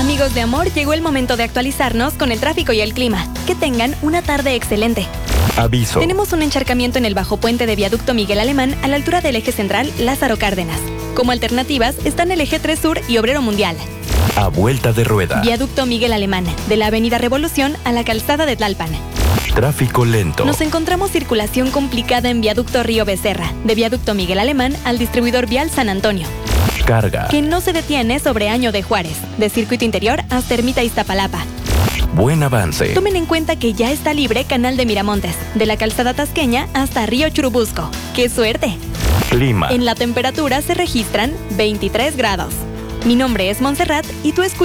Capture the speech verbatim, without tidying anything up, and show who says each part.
Speaker 1: Amigos de amor, llegó el momento de actualizarnos con el tráfico y el clima. Que tengan una tarde excelente.
Speaker 2: Aviso.
Speaker 1: Tenemos un encharcamiento en el bajo puente de Viaducto Miguel Alemán a la altura del eje central Lázaro Cárdenas. Como alternativas están el eje tres Sur y Obrero Mundial.
Speaker 2: A vuelta de rueda.
Speaker 1: Viaducto Miguel Alemán, de la avenida Revolución a la calzada de Tlalpan.
Speaker 2: Tráfico lento.
Speaker 1: Nos encontramos circulación complicada en Viaducto Río Becerra, de Viaducto Miguel Alemán al distribuidor vial San Antonio.
Speaker 2: Carga.
Speaker 1: Que no se detiene sobre Año de Juárez, de Circuito Interior hasta Ermita Iztapalapa.
Speaker 2: Buen avance.
Speaker 1: Tomen en cuenta que ya está libre Canal de Miramontes, de la calzada Tasqueña hasta Río Churubusco. ¡Qué suerte!
Speaker 2: Clima.
Speaker 1: En la temperatura se registran veintitrés grados. Mi nombre es Montserrat y tú escuchas